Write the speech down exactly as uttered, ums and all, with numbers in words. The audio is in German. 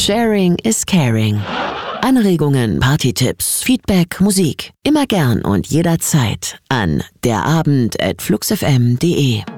Sharing is caring. Anregungen, Partytipps, Feedback, Musik. Immer gern und jederzeit an derabend at fluxfm punkt de.